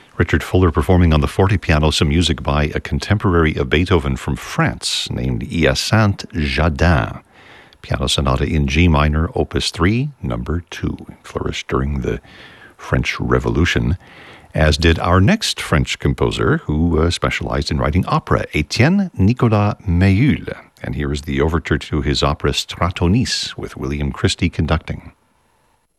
Richard Fuller performing on the fortepiano some music by a contemporary of Beethoven from France named Hyacinthe Jadin. Piano Sonata in G minor, Opus 3, number 2. Flourished during the French Revolution, as did our next French composer who specialized in writing opera, Étienne Nicolas Méhul. And here is the overture to his opera Stratonice with William Christie conducting.